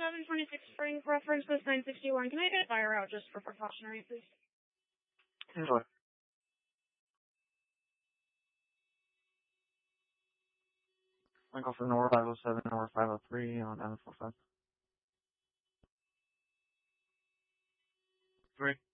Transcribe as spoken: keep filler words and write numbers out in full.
seven twenty-six spring, reference list nine sixty-one. Can I get a fire out just for precautionary, please? Enjoy. I go for Nora five oh seven, Nora five oh three on M four five. Three.